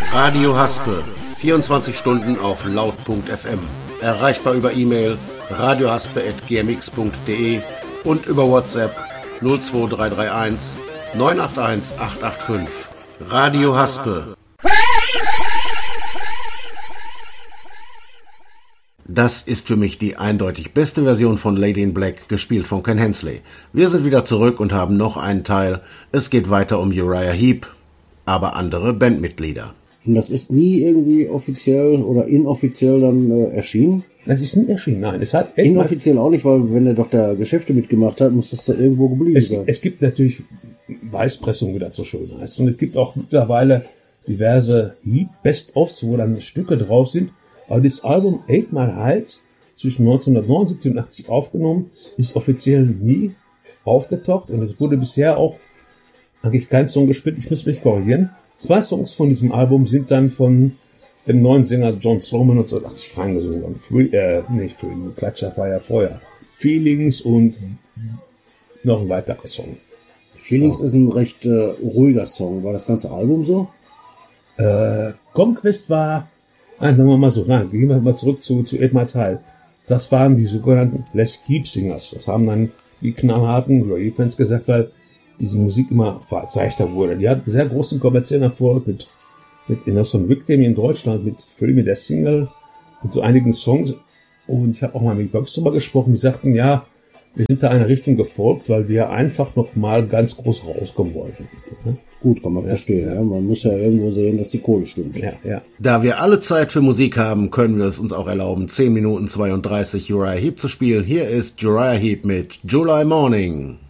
Radio Haspe, 24 Stunden auf laut.fm. Erreichbar über E-Mail radiohaspe@gmx.de und über WhatsApp 02331 981 885. Radio Haspe. Das ist für mich die eindeutig beste Version von Lady in Black, gespielt von Ken Hensley. Wir sind wieder zurück und haben noch einen Teil. Es geht weiter um Uriah Heep, aber andere Bandmitglieder. Und das ist nie irgendwie offiziell oder inoffiziell dann erschienen? Das ist nie erschienen, nein. Es hat inoffiziell auch nicht, weil wenn er doch da Geschäfte mitgemacht hat, muss das da irgendwo geblieben sein. Es gibt natürlich Weißpressung, wie das so schön heißt. Und es gibt auch mittlerweile diverse Best-ofs, wo dann Stücke drauf sind. Aber das Album 8 Mile Heights, zwischen 1979 und 80 aufgenommen, ist offiziell nie aufgetaucht. Und es wurde bisher auch eigentlich kein Song gespielt. Ich muss mich korrigieren. 2 Songs von diesem Album sind dann von dem neuen Sänger John Sloman 1980 reingesungen worden. Quatsch, das war ja vorher. Feelings und noch ein weiterer Song. Feelings ist ein recht ruhiger Song. War das ganze Album so? Conquest war, sagen wir mal so, gehen wir mal zurück zu 8 Mile Heights. Das waren die sogenannten Les Keep Singers. Das haben dann die knallharten Uriah-Fans gesagt, weil diese Musik immer verzeichneter wurde. Die hat sehr großen kommerziellen Erfolg mit Innocent Victim in Deutschland, mit Free Me, der Single, mit so einigen Songs. Und ich habe auch mal mit Bugs drüber gesprochen, die sagten, ja, wir sind da einer Richtung gefolgt, weil wir einfach noch mal ganz groß rauskommen wollten. Gut, kann man verstehen. Ja. Man muss ja irgendwo sehen, dass die Kohle stimmt. Ja. Da wir alle Zeit für Musik haben, können wir es uns auch erlauben, 10 Minuten 32 Uriah Heep zu spielen. Hier ist Uriah Heep mit July Morning.